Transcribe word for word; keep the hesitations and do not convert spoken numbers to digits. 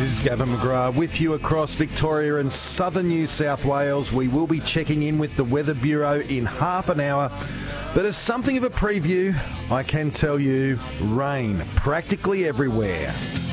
This is Gavin McGrath with you across Victoria and southern New South Wales. We will be checking in with the Weather Bureau in half an hour. But as something of a preview, I can tell you rain practically everywhere.